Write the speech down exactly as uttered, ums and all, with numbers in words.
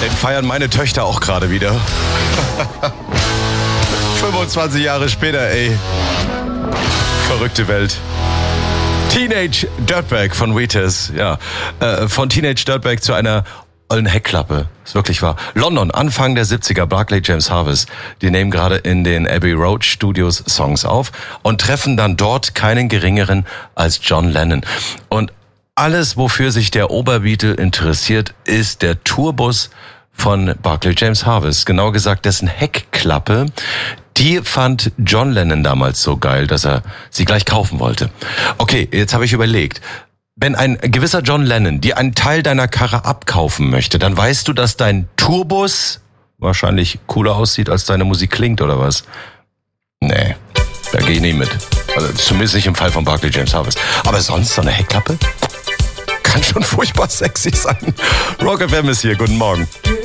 Den feiern meine Töchter auch gerade wieder. fünfundzwanzig Jahre später, ey. Verrückte Welt. Teenage Dirtbag von Wheatus, ja. Äh, von Teenage Dirtbag zu einer ollen Heckklappe. Ist wirklich wahr. London, Anfang der siebziger, Barclay James Harvest. Die nehmen gerade in den Abbey Road Studios Songs auf und treffen dann dort keinen geringeren als John Lennon. Und alles, wofür sich der Oberbeatle interessiert, ist der Tourbus von Barclay James Harvest. Genau gesagt, dessen Heckklappe. Die fand John Lennon damals so geil, dass er sie gleich kaufen wollte. Okay, jetzt habe ich überlegt. Wenn ein gewisser John Lennon dir einen Teil deiner Karre abkaufen möchte, dann weißt du, dass dein Tourbus wahrscheinlich cooler aussieht, als deine Musik klingt, oder was? Nee, da gehe ich nicht mit. Also zumindest nicht im Fall von Barclay James Harvest. Aber sonst so eine Heckklappe? Kann schon furchtbar sexy sein. Rock F M ist hier, guten Morgen.